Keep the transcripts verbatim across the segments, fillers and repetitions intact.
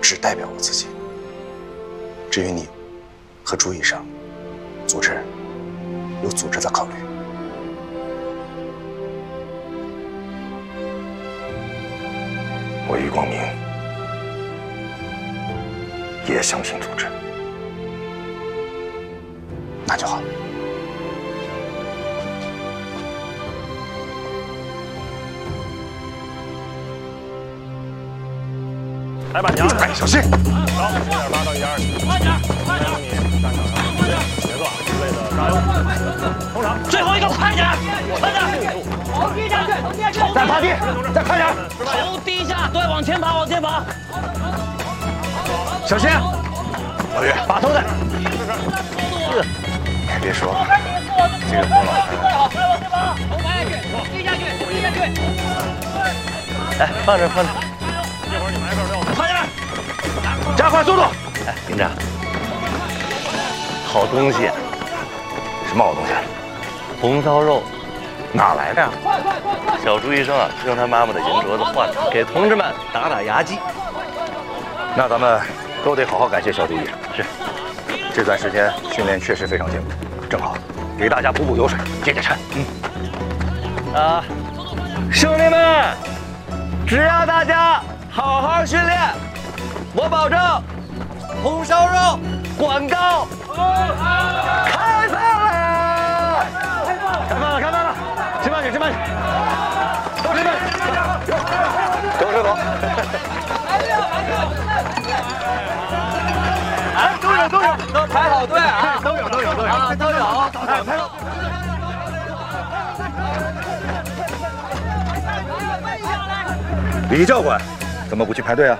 只代表我自己。至于你和朱医生，组织有组织的考虑。 我余光明也相信组织。 那就好。 来板娘， 哎，小心！ 好，一点八到一点二，快点，快点！你上场上节奏之类的加油！通常最后一个，快点，快点！头低下去，头低下去！ 再趴地，再快点！ 头低下，对，往前跑，往前跑！ 小心！老岳，把头的。 是。哎，别说，这个何老好，快往前跑！头抬下去，低下去，低下去。 哎，放着，放着。一会儿你埋个料，快点，加快速度！ 哎，营长，好东西，什么好东西？红烧肉，哪来的呀？小朱医生啊，用他妈妈的银镯子换的，给同志们打打牙祭。那咱们都得好好感谢小朱医生。是，这段时间训练确实非常艰苦，正好给大家补补油水，解解馋。嗯。啊，兄弟们，只要大家好好训练，我保证红烧肉广告开放了！ 开饭了，开饭了！吃慢点，吃慢点，都吃慢点， 周师傅。 哎，都有都有， 都排好队啊！ 都有都有都有啊，都有。 哎，排好。 李教官，怎么不去排队啊？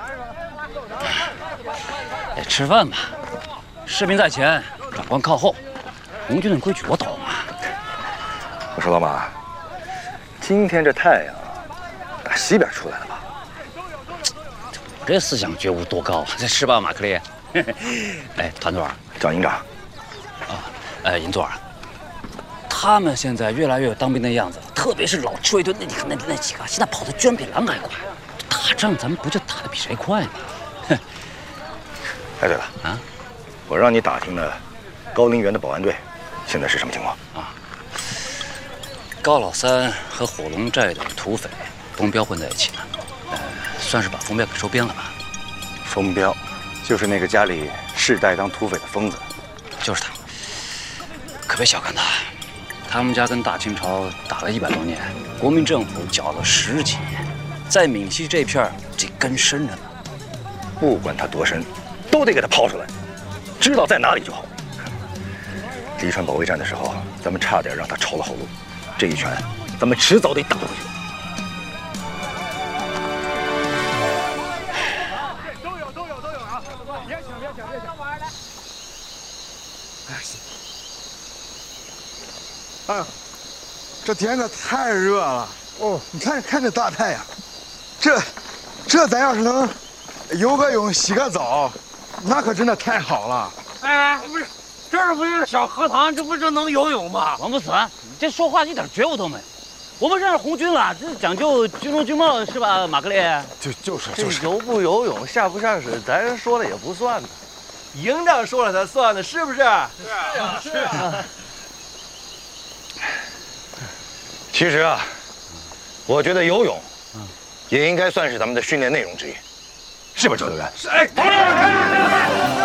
得吃饭吧，士兵在前，长官靠后，红军的规矩我懂啊。 我说老马，今天这太阳打西边出来了吧？ 我这思想觉悟多高啊！这是吧，马克利？哎，团座， 张营长， 啊，呃，银座，他们现在越来越有当兵的样子，特别是老赤卫队那几个那那几个，现在跑得居然比狼还快。打仗咱们不就打得比谁快吗？哼！ 哎，对了啊，我让你打听的高陵园的保安队现在是什么情况啊？高老三和火龙寨的土匪风彪混在一起呢，呃，算是把风彪给收编了吧？ 风彪，就是那个家里世代当土匪的疯子， 就是他。可别小看他，他们家跟大清朝打了一百多年，国民政府搅了十几年，在闽西这片这根深着呢。 不管他多深，都得给他刨出来，知道在哪里就好。黎川保卫战的时候，咱们差点让他抄了后路，这一拳，咱们迟早得打回去。 都有都有都有啊！别抢别抢别抢！ 哎呀，这天可太热了哦！你看看这大太阳，这这咱要是能游个泳、洗个澡，那可真的太好了。 哎，不是，这儿不是小荷塘，这不是能游泳吗？ 王不死，你这说话一点觉悟都没有。我们这是红军了，这讲究军中军帽是吧，马格丽？ 就就是这就是游不游泳、下不下水，咱人说了也不算的，营长说了才算的，是不是？是啊，是啊。 其实啊，我觉得游泳，也应该算是咱们的训练内容之一，是吧，周队员？ 哎，